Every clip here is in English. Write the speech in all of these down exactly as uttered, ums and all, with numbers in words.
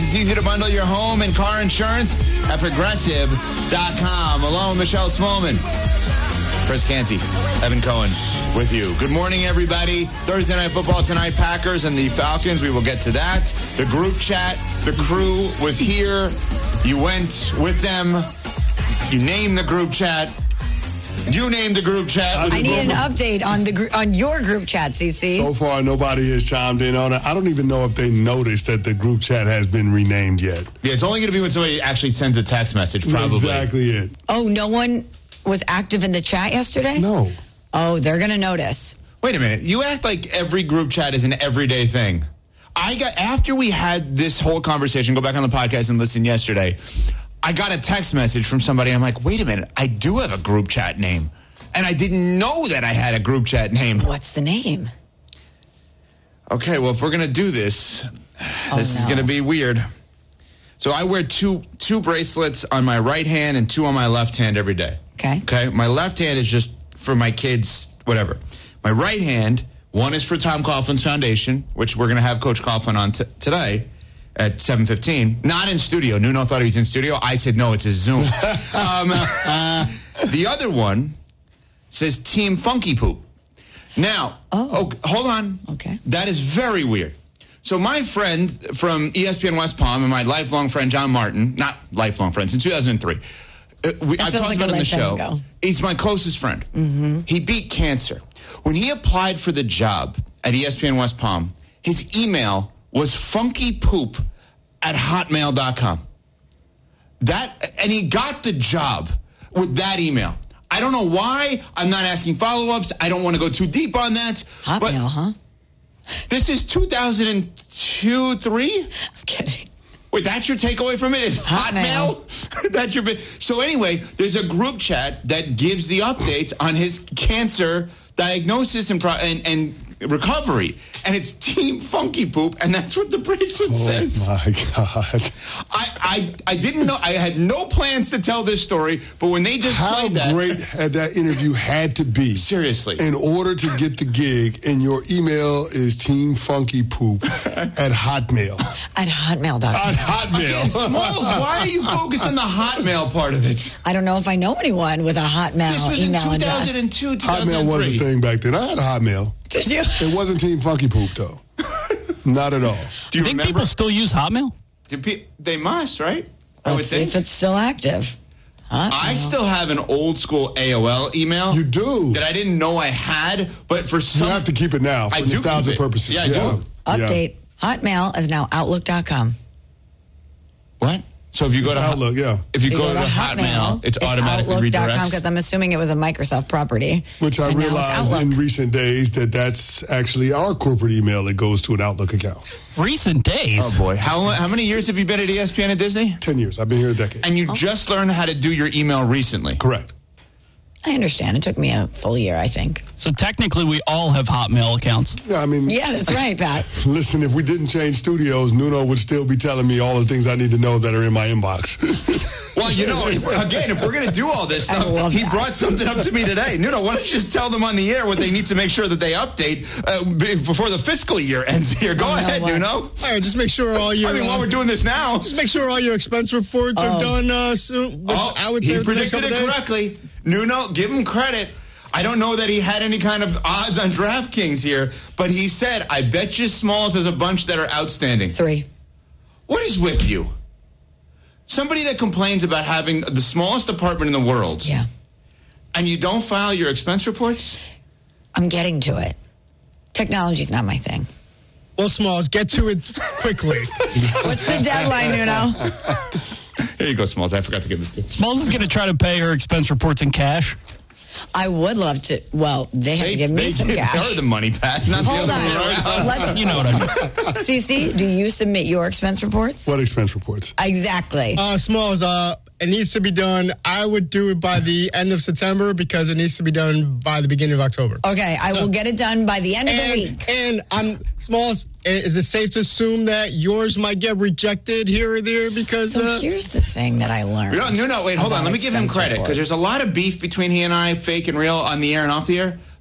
It's easy to bundle your home and car insurance at Progressive dot com. Along Michelle Smallman, Chris Canty, Evan Cohen with you. Good morning, everybody. Thursday Night Football tonight, Packers and the Falcons. We will get to that. The group chat, the crew was here. You went with them. You named the group chat. You named the group chat. I need an update on the gr- on your group chat, C C. So far, nobody has chimed in on it. I don't even know if they noticed that the group chat has been renamed yet. Yeah, it's only going to be when somebody actually sends a text message, probably. Exactly it. Oh, no one was active in the chat yesterday? No. Oh, they're going to notice. Wait a minute. You act like every group chat is an everyday thing. I got after we had this whole conversation, go back on the podcast and listen yesterday, I got a text message from somebody. I'm like, wait a minute. I do have a group chat name. And I didn't know that I had a group chat name. What's the name? Okay, well, if we're going to do this, Oh, this no. is going to be weird. So I wear two two bracelets on my right hand and two on my left hand every day. Okay. Okay. My left hand is just for my kids, whatever. My right hand, one is for Tom Coughlin's Foundation, which we're going to have Coach Coughlin on t- today at seven fifteen. Not in studio. Nuno thought he was in studio. I said, no, it's a Zoom. um, uh, the other one says Team Funky Poop. Now, Oh. oh, hold on. Okay. That is very weird. So my friend from E S P N West Palm and my lifelong friend John Martin, not lifelong friend, since two thousand three, uh, we, I've feels talked like a about it in the lifetime show. ago. He's my closest friend. Mm-hmm. He beat cancer. When he applied for the job at E S P N West Palm, his email was funkypoop at hotmail dot com. That, and he got the job with that email. I don't know why. I'm not asking follow-ups. I don't want to go too deep on that. Hotmail, but huh? this is two thousand two, three? I'm kidding. Wait, that's your takeaway from it? Is Hotmail? Hotmail. That's your bit. So anyway, there's a group chat that gives the updates on his cancer diagnosis and pro- and, and recovery, and it's Team Funky Poop, and that's what the bracelet Oh, says. my God. I, I I didn't know. I had no plans to tell this story, but when they just How played that, great had that interview had to be seriously, in order to get the gig, and your email is Team Funky Poop at Hotmail. At hotmail dot com. At Hotmail. Smalls, why are you focused on the Hotmail part of it? I don't know if I know anyone with a Hotmail This was in email two address. thousand two, two Hotmail thousand was a three. thing back then. I had a Hotmail. Did you? It wasn't Team Funky Poop, though. Not at all. Do you think remember? people still use Hotmail? Do pe- they must, right? I would Let's see think. if it's still active. Hotmail. I still have an old school A O L email. You do. That I didn't know I had, but for You some... have to keep it now for I do nostalgia keep it. purposes. Yeah, I do. Update. Hotmail is now outlook dot com. What? So if you go It's to Outlook, yeah. If you, go, to, Hotmail, it's, automatically outlook dot com redirects. because I'm assuming it was a Microsoft property. Which I And now it's realized Outlook. in recent days that that's actually our corporate email that goes to an Outlook account. Recent days. Oh boy, how how many years have you been at E S P N and Disney? Ten years. I've been here a decade. And you just learned how to do your email recently. Correct. I understand. It took me a full year, I think. So technically, we all have Hotmail accounts. Yeah, I mean, Yeah, that's right, Pat. listen, if we didn't change studios, Nuno would still be telling me all the things I need to know that are in my inbox. Well, you know, if, again, if we're going to do all this I stuff, love he that. brought something up to me today. Nuno, why don't you just tell them on the air what they need to make sure that they update uh, b- before the fiscal year ends here? Go Oh, no, ahead, what? Nuno. All right, just make sure all your I mean, while uh, we're doing this now. just make sure all your expense reports Oh. are done uh, soon. Oh, I would say he within the next predicted it couple days. correctly. Nuno, give him credit. I don't know that he had any kind of odds on DraftKings here, but he said, I bet you Smalls has a bunch that are outstanding. Three. What is with you? Somebody that complains about having the smallest apartment in the world, Yeah. and you don't file your expense reports? I'm getting to it. Technology's not my thing. Well, Smalls, get to it quickly. What's the deadline, Nuno? Here you go, Smalls. I forgot to give this. Smalls is going to try to pay her expense reports in cash. I would love to. Well, they have They, to give me they some give her cash. the money, Pat. Not Hold the other way on. around. Let's, You know what I mean. Cece, do you submit your expense reports? What expense reports? Exactly. Uh, Smalls, uh, it needs to be done. I would do it by the end of September because it needs to be done by the beginning of October. Okay, I will get it done by the end of the And, week. and I'm Smalls. Is it safe to assume that yours might get rejected here or there because? So uh, here's the thing that I learned. No, no, no, wait, hold on. about Let me give him expense credit because reports. there's a lot of beef between he and I, fake and real, on the air and off the air.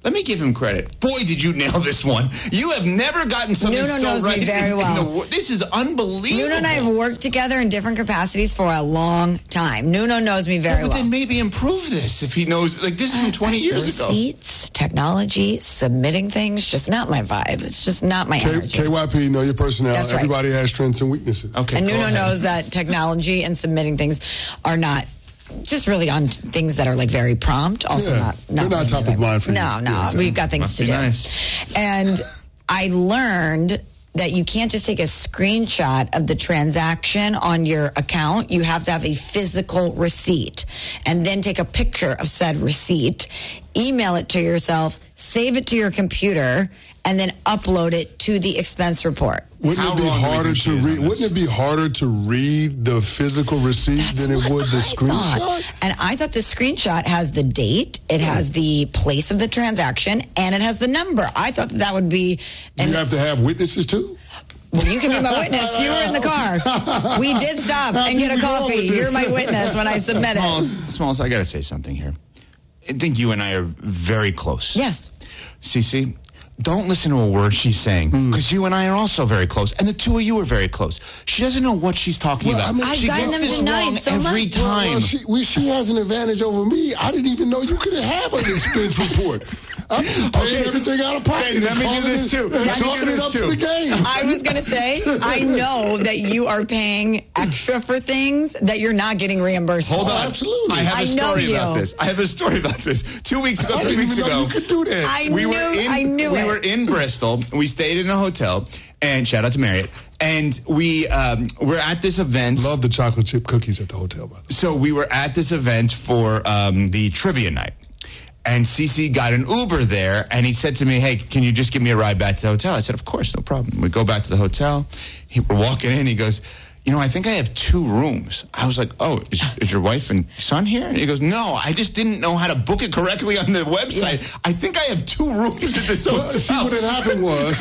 Let me give him credit. Boy, did you nail this one. You have never gotten something Nuno so knows right me very in, well. in the world. This is unbelievable. Nuno and I have worked together in different capacities for a long time. Nuno knows me very yeah, but well. then maybe improve this if he knows. Like, this is from twenty years ago. Receipts, technology, submitting things, just not my vibe. It's just not my K- energy. K Y P, know your personality. That's right. Everybody has strengths and weaknesses. Okay, and go Nuno ahead. knows that technology and submitting things are not just really on t- things that are like very prompt. Also, Yeah, not not, they're not really top my of vibe. mind for you. No, no, Yeah, exactly. we've got things Must to be do. nice. And I learned that you can't just take a screenshot of the transaction on your account. You have to have a physical receipt and then take a picture of said receipt, email it to yourself, save it to your computer, and then upload it to the expense report. Wouldn't How it be wrong do we harder think she to is on read? this? Wouldn't it be harder to read the physical receipt That's than it what would the I screenshot? thought. And I thought the screenshot has the date, it has the place of the transaction, and it has the number. I thought that, that would be. Do And you have to have witnesses too? well, you can be my witness. You were in the car. We did stop How and did get a we go with coffee. You're this? my witness when I submit it. Smalls, Smalls, I got to say something here. I think you and I are very close. Yes. Cece, don't listen to a word she's saying, because you and I are also very close, and the two of you are very close. She doesn't know what she's talking Well, about. I mean, I've she gotten gets them this denied wrong so every much. Well, time. well, she, well, she has an advantage over me. I didn't even know you could have an expense report. I'm just paying Okay. everything out of pocket. Okay, let and me do calling this it- too. and Let me do chalking it this up too. to the game. I was going to say, I know that you are paying extra for things that you're not getting reimbursed Hold for. on. absolutely. I have a I know story you. about this. I have a story about this. Two weeks ago, I three didn't weeks even know ago. you could do that. I we knew, were in, I knew we it. were in Bristol. We stayed in a hotel, and shout out to Marriott. And we um, were at this event. Love the chocolate chip cookies at the hotel, by the way. So we were at this event for um, the trivia night. And Cece got an Uber there, and he said to me, hey, can you just give me a ride back to the hotel? I said, of course, no problem. We go back to the hotel. He, we're walking in. He goes, you know, I think I have two rooms. I was like, oh, is, is your wife and son here? And he goes, no, I just didn't know how to book it correctly on the website. Yeah. I think I have two rooms at this hotel. Well, see, what had happened was...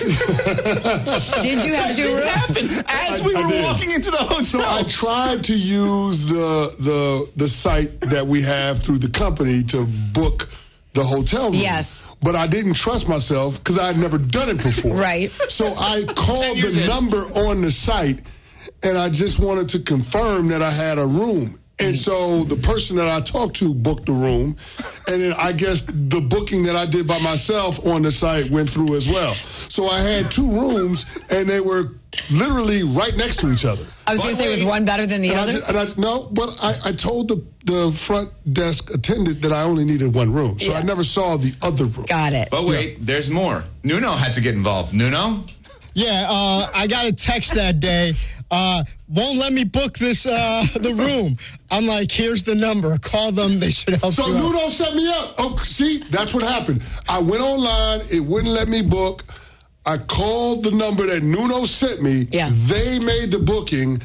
Did you have That two didn't rooms? happen as I- we I were did. walking into the hotel. So I tried to use the the the site that we have through the company to book the hotel room. Yes. But I didn't trust myself because I had never done it before. Right. So I called years the in. number on the site, and I just wanted to confirm that I had a room. And so the person that I talked to booked the room, and then I guess the booking that I did by myself on the site went through as well. So I had two rooms, and they were literally right next to each other. I was By going to the say, was way- one better than the And I, other? ju- and I no, but I, I told the the front desk attendant that I only needed one room, so Yeah. I never saw the other room. Got it. But wait, there's more. Nuno had to get involved. Nuno? Yeah, uh, I got a text that day. Uh, won't let me book this uh, the room. I'm like, here's the number. Call them. They should help So you out. Nuno set me up. Oh, see, that's what happened. I went online. It wouldn't let me book. I called the number that Nuno sent me. Yeah. They made the booking.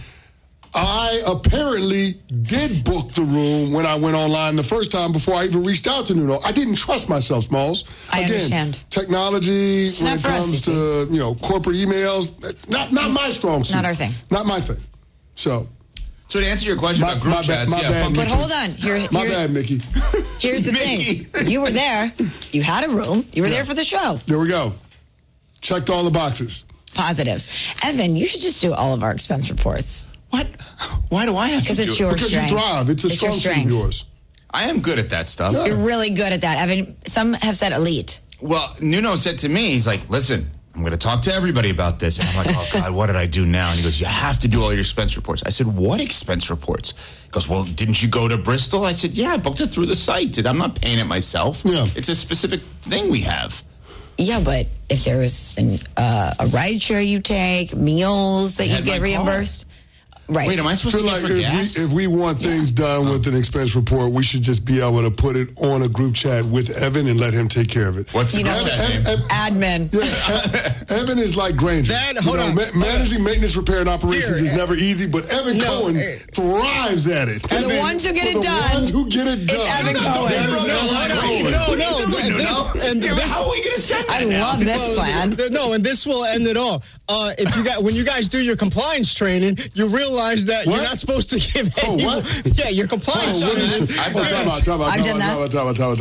I apparently did book the room when I went online the first time before I even reached out to Nuno. I didn't trust myself, Smalls. I Again, understand. Technology, It's when not it for us, comes you to, you know, corporate emails, not not my strong suit. Not our thing. Not my thing. So, So to answer your question My- about group my bad- chats, my yeah, bad, funky- But hold on. Here, my here- bad, Mickey. here's the Mickey. thing. You were there. You had a room. You were there for the show. There we go. Checked all the boxes. Positives. Evan, you should just do all of our expense reports. What? Why do I have to Because do it's it? your Because strength. you thrive. It's a It's your strong suit of strength. yours. I am good at that stuff. Yeah. You're really good at that, Evan. Some have said elite. Well, Nuno said to me, he's like, listen, I'm going to talk to everybody about this. And I'm like, oh, God, what did I do now? And he goes, you have to do all your expense reports. I said, what expense reports? He goes, well, didn't you go to Bristol? I said, yeah, I booked it through the site. I'm not paying it myself. Yeah. It's a specific thing we have. Yeah, but if there was an, uh, a ride share you take, meals that I you had get my car. reimbursed. Right. Wait, am I I supposed feel to like pay for if gas? we, if we want things done with an expense report, we should just be able to put it on a group chat with Evan and let him take care of it. What's the You group know, chat Ev- name? Ev- Admin. Yeah, Ev- Evan is like Granger. That- You hold know, on, ma- hold managing maintenance, repair, and operations Here, is never easy, but Evan No, Cohen eh. thrives at it. And the Evan, ones who get For it the done, ones who get it done. it's Evan Cohen. Evan No, Cohen. hold on. No, What no, are you doing, and this- Nuno? and Yeah, this- How are we going to send that I now? love this Well, plan. th- No, and this will end it all. Uh, if you got when you guys do your compliance training, you realize that What? you're not supposed to give. Oh, any- what? Yeah, your compliance Oh, what is training. it? I've Oh, done time that. out, time out, I've time done out, that. time out, time out, time out, time out.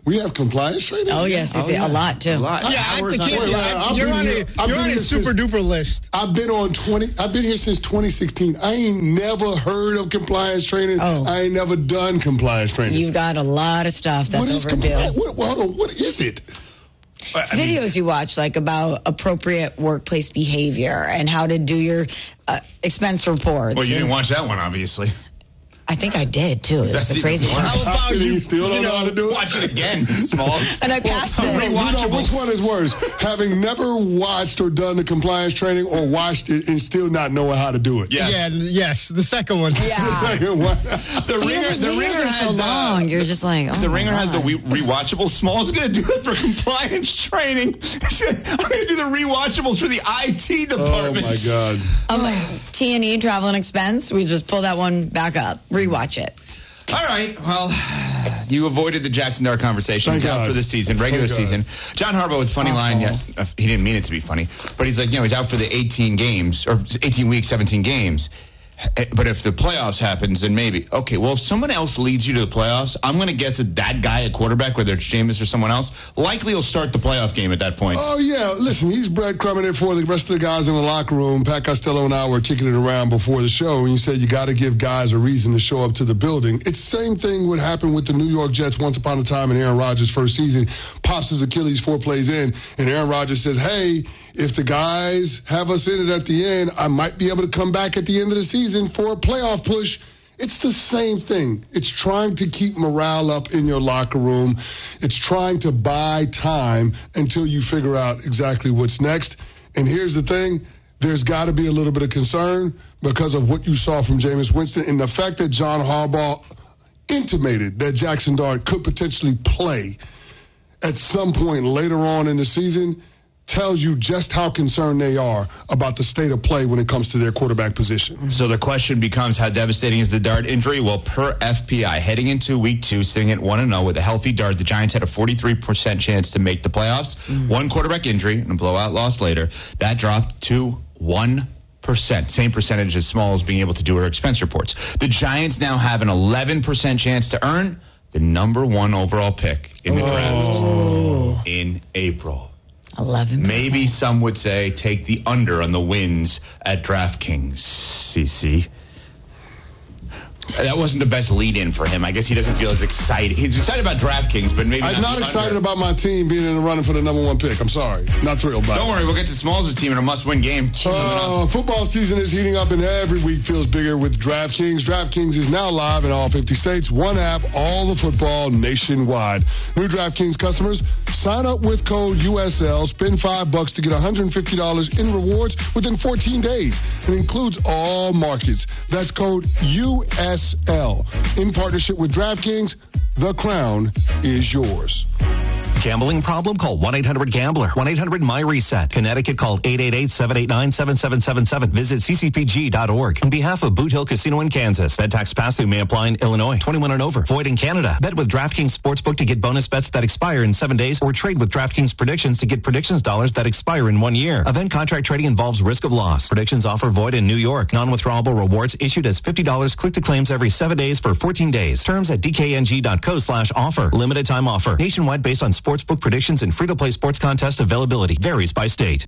We have compliance training? Oh, yes, they Oh, say yeah. a lot, too. A lot. Yeah, I, Hours I on can't end. do Wait, that. I've You're been on here- a, I've you're been on a here super since- duper list. I've been on twenty. I've been here since twenty sixteen. I ain't never heard of compliance training. Oh. I ain't never done compliance training. You've got a lot of stuff that's what is overdue. compliance? What, well, hold on. What is it? It's videos you watch, like about appropriate workplace behavior and how to do your uh, expense reports. Well, you And didn't watch that one, obviously. I think I did, too. It was That's the even crazy worse. one. How about you? You still don't you know how to do it? Watch it again, Smalls. And I passed it. You know, Rewatchables. which one is worse? Having never watched or done the compliance training, or watched it and still not knowing how to do it? Yes. Yeah, yes, the second one. The Yeah. second one. The ringer, Because the videos ringer are has so uh, long. You're just like, oh The my ringer has the God. re- rewatchables. Small's going to do it for compliance training. I'm going to do the rewatchables for the I T Oh department. my God. I'm like, T and E, travel and expense. We just pull that one back up. Rewatch it. All right. Well, you avoided the Jackson Dart conversation. Thank He's out God. for the season, regular Thank God. season. John Harbaugh with funny line. Yeah, uh, he didn't mean it to be funny, but he's like, you know, he's out for the eighteen games or eighteen weeks, seventeen games. Eh, But if the playoffs happens, then maybe. Okay, well, if someone else leads you to the playoffs, I'm going to guess that that guy at quarterback, whether it's Jameis or someone else, likely will start the playoff game at that point. Oh, yeah. Listen, he's breadcrumbing it for the rest of the guys in the locker room. Pat Costello and I were kicking it around before the show, and you said you got to give guys a reason to show up to the building. It's the same thing would happen with the New York Jets once upon a time in Aaron Rodgers' first season. Pops his Achilles four plays in, and Aaron Rodgers says, hey, if the guys have us in it at the end, I might be able to come back at the end of the season for a playoff push. It's the same thing. It's trying to keep morale up in your locker room. It's trying to buy time until you figure out exactly what's next. And here's the thing. There's got to be a little bit of concern because of what you saw from Jameis Winston and the fact that John Harbaugh intimated that Jackson Dart could potentially play at some point later on in the season tells you just how concerned they are about the state of play when it comes to their quarterback position. So the question becomes, how devastating is the Dart injury? Well, per F P I, heading into week two, sitting at one and oh with a healthy Dart, the Giants had a forty-three percent chance to make the playoffs. Mm. One quarterback injury and a blowout loss later. That dropped to one percent. Same percentage as Smalls being able to do her expense reports. The Giants now have an eleven percent chance to earn the number one overall pick in the Oh. draft in April. eleven percent. Maybe some would say take the under on the wins at DraftKings, C C. That wasn't the best lead-in for him. I guess he doesn't feel as excited. He's excited about DraftKings, but maybe I'm not not the excited under. about my team being in the running for the number one pick. I'm sorry. Not thrilled by it. Don't worry, we'll get to Smalls' team in a must-win game. Uh, football season is heating up and every week feels bigger with DraftKings. DraftKings is now live in all fifty states. One app, all the football nationwide. New DraftKings customers, sign up with code U S L, spend five bucks to get one hundred fifty dollars in rewards within fourteen days. It includes all markets. That's code U S L. In partnership with DraftKings, the crown is yours. Gambling problem? Call one eight hundred gambler. one eight hundred my reset. Connecticut, call eight eight eight, seven eight nine, seven seven seven seven. Visit c c p g dot org. On behalf of Boot Hill Casino in Kansas, bet tax pass-through may apply in Illinois. twenty-one and over. Void in Canada. Bet with DraftKings Sportsbook to get bonus bets that expire in seven days or trade with DraftKings Predictions to get predictions dollars that expire in one year. Event contract trading involves risk of loss. Predictions offer void in New York. Non-withdrawable rewards issued as fifty dollars click to claims every seven days for fourteen days. Terms at d k n g dot co slash offer. Limited time offer. Nationwide based on sportsbook predictions and free-to-play sports contest availability. Varies by state.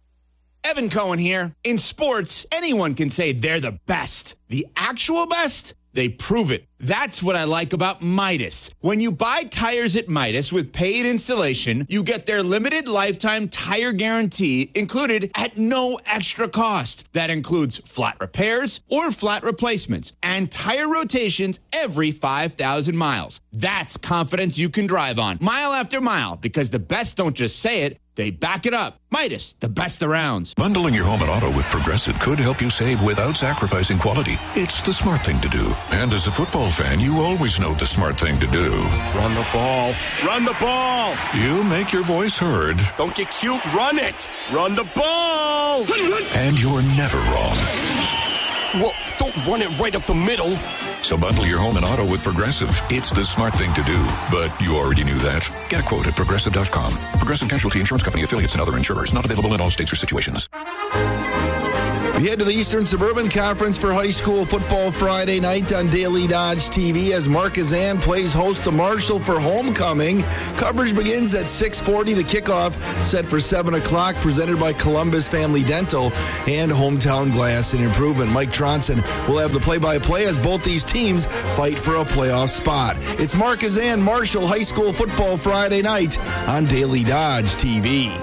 Evan Cohen here. In sports, anyone can say they're the best. The actual best? They prove it. That's what I like about Midas. When you buy tires at Midas with paid installation, you get their limited lifetime tire guarantee included at no extra cost. That includes flat repairs or flat replacements and tire rotations every five thousand miles. That's confidence you can drive on mile after mile, because the best don't just say it, they back it up. Midas, the best around. Bundling your home and auto with Progressive could help you save without sacrificing quality. It's the smart thing to do. And as a football fan, you always know the smart thing to do. Run the ball. Run the ball. You make your voice heard. Don't get cute. Run it. Run the ball. And you're never wrong. Well, don't run it right up the middle. So bundle your home and auto with Progressive. It's the smart thing to do. But you already knew that. Get a quote at progressive dot com. Progressive Casualty Insurance Company affiliates and other insurers. Not available in all states or situations. We head to the Eastern Suburban Conference for high school football Friday night on Daily Dodge T V as Marquezan plays host to Marshall for homecoming. Coverage begins at six forty. The kickoff set for seven o'clock, presented by Columbus Family Dental and Hometown Glass and Improvement. Mike Tronson will have the play-by-play as both these teams fight for a playoff spot. It's Marquezan Marshall High School football Friday night on Daily Dodge T V.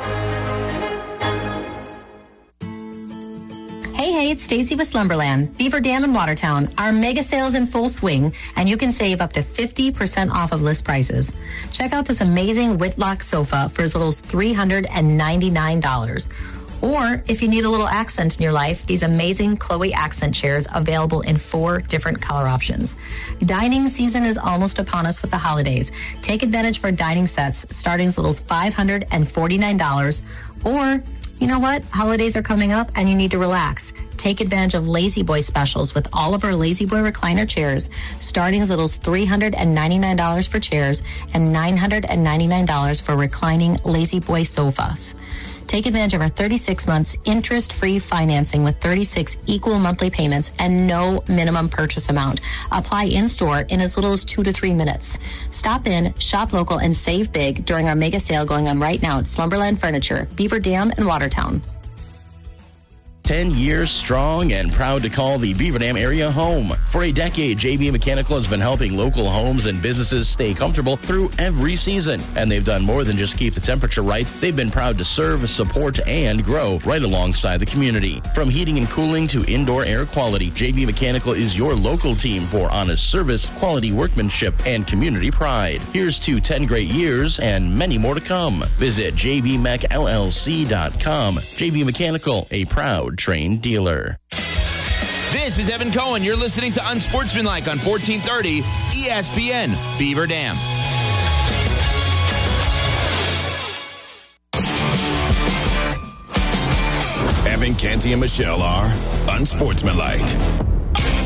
Hey, hey, it's Stacy with Slumberland, Beaver Dam in Watertown. Our mega sales in full swing, and you can save up to fifty percent off of list prices. Check out this amazing Whitlock sofa for as little as three hundred ninety-nine dollars. Or if you need a little accent in your life, these amazing Chloe accent chairs available in four different color options. Dining season is almost upon us with the holidays. Take advantage for dining sets starting as little as five hundred forty-nine dollars. Or, you know what? Holidays are coming up and you need to relax. Take advantage of Lazy Boy specials with all of our Lazy Boy recliner chairs, starting as little as three hundred ninety-nine dollars for chairs and nine hundred ninety-nine dollars for reclining Lazy Boy sofas. Take advantage of our thirty-six months interest-free financing with thirty-six equal monthly payments and no minimum purchase amount. Apply in-store in as little as two to three minutes. Stop in, shop local, and save big during our mega sale going on right now at Slumberland Furniture, Beaver Dam, and Watertown. ten years strong and proud to call the Beaver Dam area home. For a decade, J B Mechanical has been helping local homes and businesses stay comfortable through every season. And they've done more than just keep the temperature right. They've been proud to serve, support, and grow right alongside the community. From heating and cooling to indoor air quality, J B Mechanical is your local team for honest service, quality workmanship, and community pride. Here's to ten great years and many more to come. Visit j b mech l l c dot com. J B Mechanical, a proud trained dealer. This is Evan Cohen. You're listening to Unsportsmanlike on fourteen thirty E S P N Beaver Dam. Evan, Canty, and Michelle are Unsportsmanlike.